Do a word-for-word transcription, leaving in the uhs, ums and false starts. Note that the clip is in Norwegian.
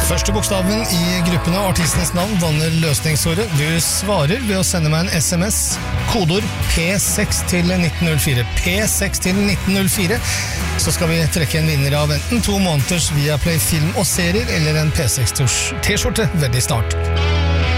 Første bokstaven i gruppen av artistenes navn danner løsningsordet. Du svarer ved å sende meg en sms, kodeord P seks til nitten null fire. P seks til nitten null fire. Så skal vi trekke en vinner av enten to måneders Viaplay film og serier, eller en P seks T-skjorte veldig snart.